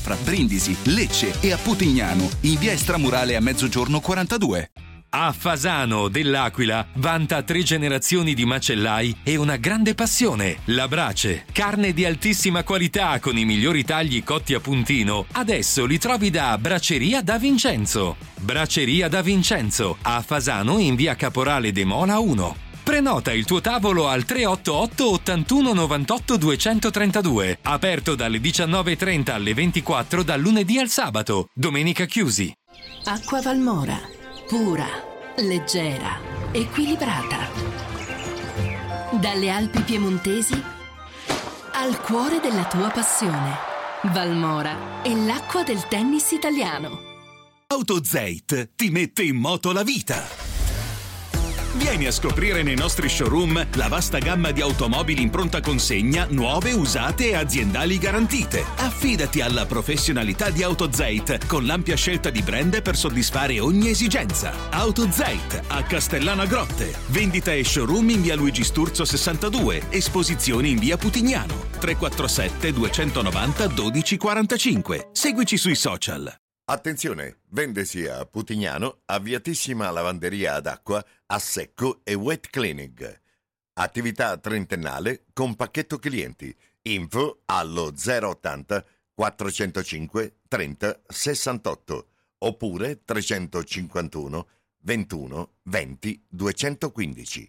fra Brindisi, Lecce e a Putignano, in via Estramurale a Mezzogiorno 42. A Fasano dell'Aquila vanta 3 generazioni di macellai e una grande passione, la brace. Carne di altissima qualità con i migliori tagli cotti a puntino. Adesso li trovi da Braceria da Vincenzo. Braceria da Vincenzo, a Fasano in via Caporale de Mola 1. Prenota il tuo tavolo al 388 81 98 232. Aperto dalle 19.30 alle 24 dal lunedì al sabato. Domenica chiusi. Acqua Valmora. Pura, leggera, equilibrata. Dalle Alpi piemontesi al cuore della tua passione. Valmora è l'acqua del tennis italiano. AutoZeit ti mette in moto la vita. Vieni a scoprire nei nostri showroom la vasta gamma di automobili in pronta consegna, nuove, usate e aziendali garantite. Affidati alla professionalità di AutoZeit con l'ampia scelta di brand per soddisfare ogni esigenza. AutoZeit a Castellana Grotte. Vendita e showroom in via Luigi Sturzo 62. Esposizioni in via Putignano. 347 290 1245. Seguici sui social. Attenzione, vendesi a Putignano, avviatissima lavanderia ad acqua, a secco e wet cleaning. Attività trentennale con pacchetto clienti. Info allo 080 405 30 68 oppure 351 21 20 215.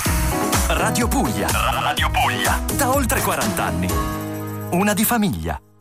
Radio Puglia. Radio Puglia. Da oltre 40 anni. Una di famiglia.